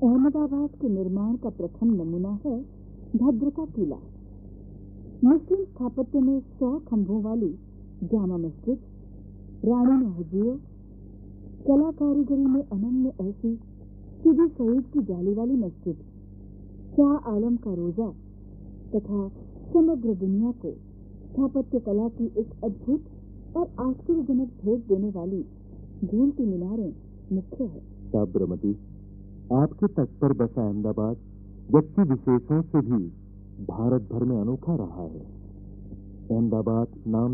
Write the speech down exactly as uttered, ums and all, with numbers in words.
अहमदाबाद के निर्माण का प्रथम नमूना है भद्र का किला। मुस्लिम स्थापत्य में सौ खंभों वाली जामा मस्जिद, रानी महजियो, कला कारीगरी में अनन्य ऐसी सीधी सईद की जाली वाली मस्जिद, शाह आलम का रोजा तथा समग्र दुनिया को स्थापत्य कला की एक अद्भुत और आश्चर्यजनक भेंट देने वाली झूलती मीनारें मुख्य है। साबरमती, आपके तट पर बसा अहमदाबाद व्यक्ति विशेषों से भी भारत भर में अनोखा रहा है। अहमदाबाद नाम